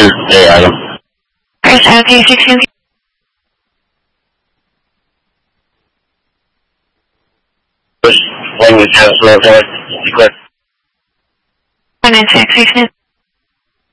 Adam. Chris, okay, 16. When we cancel, okay? 196, 16.